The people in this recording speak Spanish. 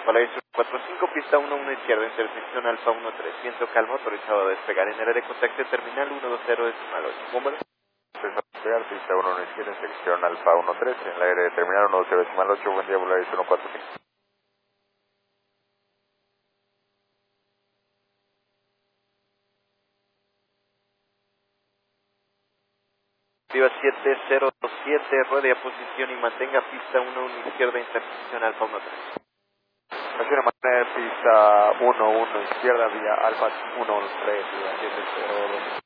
Polaris 145, pista 11 izquierda, intersección Alfa 13, viento calmo, autorizado a despegar en el área de contacto terminal 120.8. Número. Despegar, pista 11 izquierda, intersección Alfa 13, en el aire de terminal 120.8, buen día, Polaris 145. Viva 7027, ruede a posición y mantenga pista 11 izquierda, intersección Alfa 13. Quiero mantener pista 11 izquierda, vía Alfa 13, vía 702.